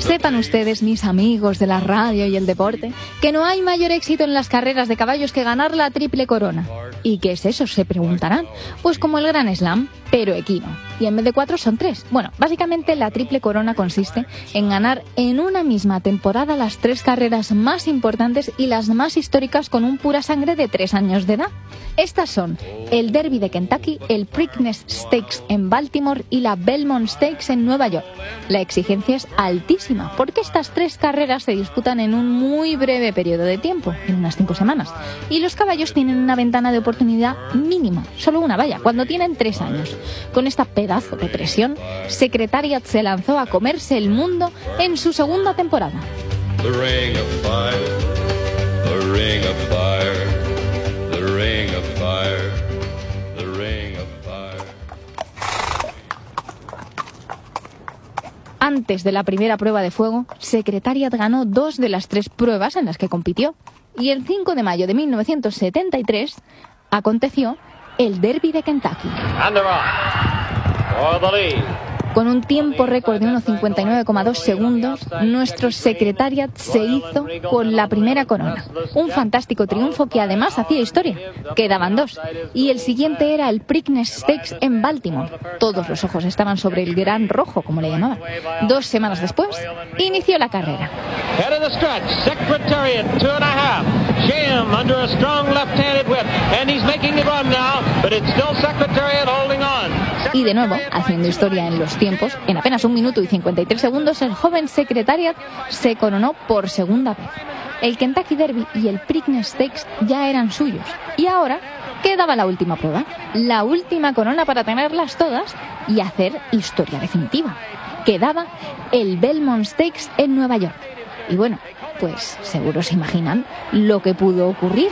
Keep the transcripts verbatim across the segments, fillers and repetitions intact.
Sepan ustedes, mis amigos de la radio y el deporte, que no hay mayor éxito en las carreras de caballos que ganar la triple corona. ¿Y qué es eso?, se preguntarán. Pues como el Gran Slam, pero equino. Y en vez de cuatro son tres. Bueno, básicamente la triple corona consiste en ganar en una misma temporada las tres carreras más importantes y las más históricas con un pura sangre de tres años de edad. Estas son el Derby de Kentucky, el Preakness Stakes en Baltimore y la Belmont Stakes en Nueva York. La exigencia es altísima porque estas tres carreras se disputan en un muy breve periodo de tiempo, en unas cinco semanas. Y los caballos tienen una ventana de oportunidad mínima, solo una valla, cuando tienen tres años. Con esta pedazo de presión, Secretariat se lanzó a comerse el mundo en su segunda temporada. The ring of fire, the ring of fire, the ring of fire, the ring of fire. Antes de la primera prueba de fuego, Secretariat ganó dos de las tres pruebas en las que compitió. Y el cinco de mayo de mil novecientos setenta y tres aconteció el Derby de Kentucky. Con un tiempo récord de uno cincuenta y nueve coma dos segundos, nuestro Secretariat se hizo con la primera corona. Un fantástico triunfo que además hacía historia. Quedaban dos. Y el siguiente era el Preakness Stakes en Baltimore. Todos los ojos estaban sobre el Gran Rojo, como le llamaban. Dos semanas después, inició la carrera. Head of the stretch, Secretariat, two and a half. Jim under a strong left-handed whip, and he's making it run now, but it's still Secretariat holding on. Y de nuevo, haciendo historia en los tiempos, en apenas un minuto y cincuenta y tres segundos, el joven Secretariat se coronó por segunda vez. El Kentucky Derby y el Preakness Stakes ya eran suyos. Y ahora quedaba la última prueba, la última corona para tenerlas todas y hacer historia definitiva. Quedaba el Belmont Stakes en Nueva York. Y bueno, pues seguro se imaginan lo que pudo ocurrir.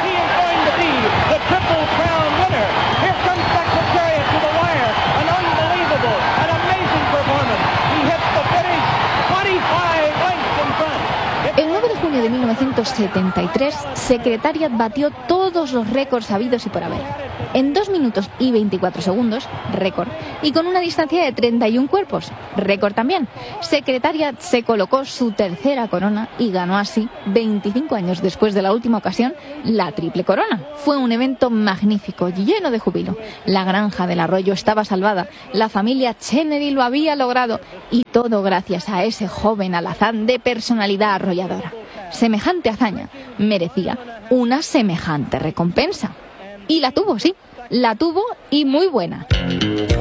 El nueve de junio de mil novecientos setenta y tres, Secretariat batió todos los récords habidos y por haber. En dos minutos y veinticuatro segundos, récord, y con una distancia de treinta y un cuerpos, récord también. Secretariat se colocó su tercera corona y ganó así, veinticinco años después de la última ocasión, la triple corona. Fue un evento magnífico, lleno de júbilo. La granja del arroyo estaba salvada, la familia Chenery lo había logrado, y todo gracias a ese joven alazán de personalidad arrolladora. Semejante hazaña merecía una semejante recompensa. Y la tuvo, sí, la tuvo y muy buena.